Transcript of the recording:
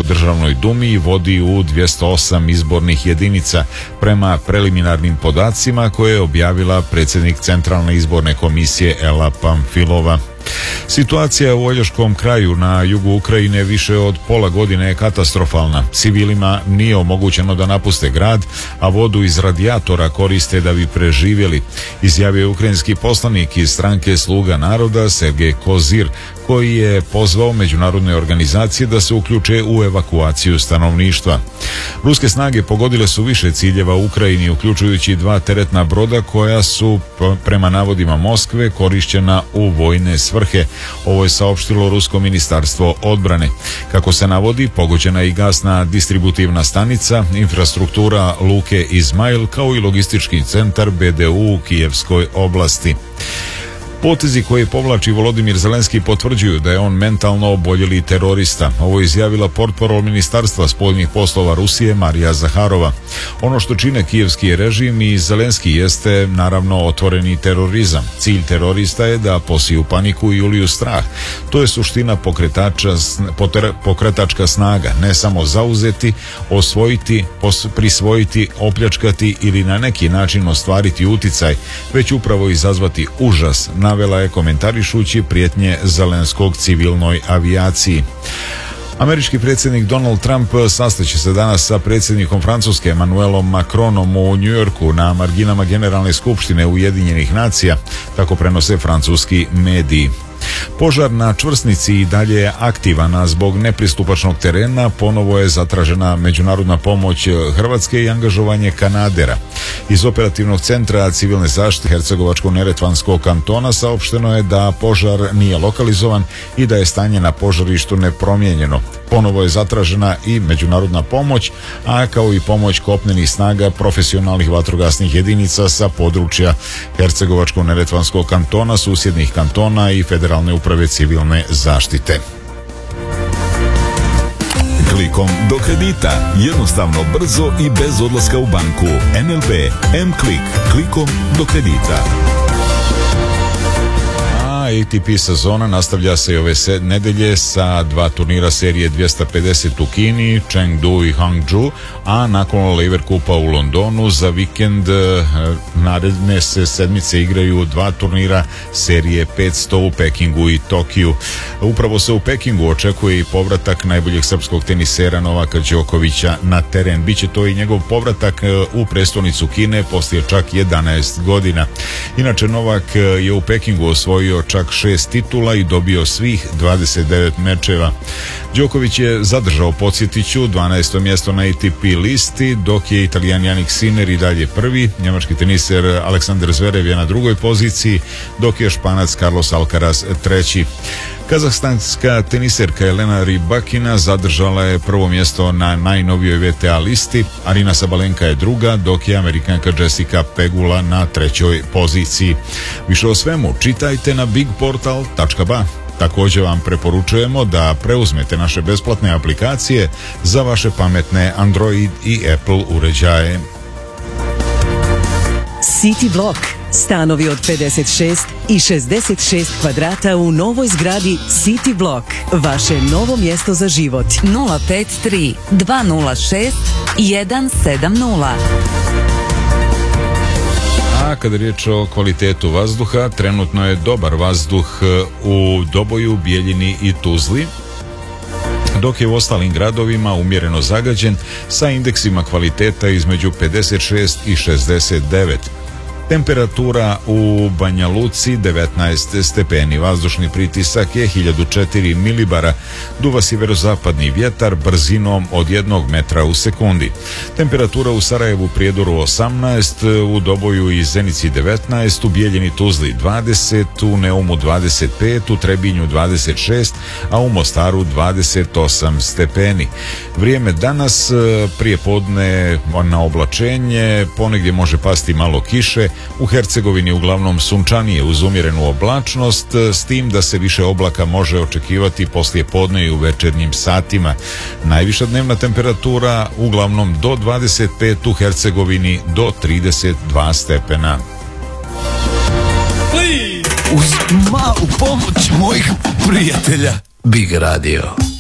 državnoj dumi i vodi u 208 izbornih jedinica prema preliminarnim podacima koje je objavila predsjednik Centralne izborne komisije Ela Pamfilova. Situacija u Oljaškom kraju na jugu Ukrajine više od pola godine je katastrofalna. Civilima nije omogućeno da napuste grad, a vodu iz radijatora koriste da bi preživjeli, izjavio je ukrajinski poslanik iz stranke Sluga naroda Sergej Kozir, koji je pozvao međunarodne organizacije da se uključe u evakuaciju stanovništva. Ruske snage pogodile su više ciljeva u Ukrajini, uključujući 2 teretna broda koja su, prema navodima Moskve, korišćena u vojne svrhe. Ovo je saopštilo Rusko ministarstvo odbrane. Kako se navodi, pogođena je i gasna distributivna stanica, infrastruktura luke Izmail, kao i logistički centar BDU u Kijevskoj oblasti. Potezi koje povlači Volodimir Zelenski potvrđuju da je on mentalno oboljeli terorista. Ovo je izjavila portparol Ministarstva spoljnih poslova Rusije Marija Zaharova. Ono što čine kijevski režim i Zelenski jeste naravno otvoreni terorizam. Cilj terorista je da posiju paniku i uliju strah. To je suština pokretačka snaga, ne samo zauzeti, osvojiti, prisvojiti, opljačkati ili na neki način ostvariti uticaj, već upravo izazvati užas, navela je komentarišući prijetnje Zelenskog civilnoj avijaciji. Američki predsjednik Donald Trump sastaće se danas sa predsjednikom Francuske Emmanuelom Macronom u New Yorku na marginama Generalne skupštine Ujedinjenih nacija, tako prenose francuski mediji. Požar na čvrsnici i dalje je aktivan, a zbog nepristupačnog terena ponovo je zatražena međunarodna pomoć Hrvatske i angažovanje kanadera. Iz operativnog centra civilne zaštite Hercegovačko-neretvanskog kantona saopšteno je da požar nije lokalizovan i da je stanje na požarištu nepromijenjeno. Ponovo je zatražena i međunarodna pomoć, a kao i pomoć kopnenih snaga profesionalnih vatrogasnih jedinica sa područja Hercegovačko-neretvanskog kantona, susjednih kantona i Federalne uprave civilne zaštite. Klikom do kredita. Jednostavno, brzo i bez odlaska u banku. NLB M-Klik. Klikom do kredita. ATP sezona nastavlja se i ove nedelje sa 2 turnira serije 250 u Kini, Chengdu i Hangzhou, a nakon Lever Kupa u Londonu za vikend naredne se sedmice igraju 2 turnira serije 500 u Pekingu i Tokiju. Upravo se u Pekingu očekuje i povratak najboljeg srpskog tenisera Novaka Đokovića na teren. Biće to i njegov povratak u prestonicu Kine poslije čak 11 godina. Inače, Novak je u Pekingu osvojio čak 6 titula i dobio svih 29 mečeva. Đoković je zadržao, podsjetiću, 12. mjesto na ATP listi, dok je Italijan Jannik Sinner i dalje prvi, njemački teniser Aleksandar Zverev je na drugoj poziciji, dok je Španac Carlos Alcaraz treći. Kazahstanska teniserka Elena Rybakina zadržala je prvo mjesto na najnovijoj WTA listi, Arina Sabalenka je druga, dok je Amerikanka Jessica Pegula na trećoj poziciji. Više o svemu čitajte na bigportal.ba. Također vam preporučujemo da preuzmete naše besplatne aplikacije za vaše pametne Android i Apple uređaje. City Block. Stanovi od 56 i 66 kvadrata u novoj zgradi City Block. Vaše novo mjesto za život. 053 206 170. A kada je riječ o kvalitetu vazduha, trenutno je dobar vazduh u Doboju, Bijeljini i Tuzli, dok je u ostalim gradovima umjereno zagađen sa indeksima kvaliteta između 56 i 69. Temperatura u Banja Luci 19 stepeni, vazdušni pritisak je 1004 milibara, duva sjeverozapadni vjetar brzinom od 1 metra u sekundi. Temperatura u Sarajevu, Prijedoru 18, u Doboju i Zenici 19, u Bijeljini, Tuzli 20, u Neumu 25, u Trebinju 26, a u Mostaru 28 stepeni. Vrijeme danas, prije podne na oblačenje, ponegdje može pasti malo kiše, u Hercegovini uglavnom sunčanije uz umjerenu oblačnost, s tim da se više oblaka može očekivati poslije podne i u večernjim satima. Najviša dnevna temperatura uglavnom do 25, u Hercegovini do 32 stepena. Uz malu pomoć mojih prijatelja Big Radio.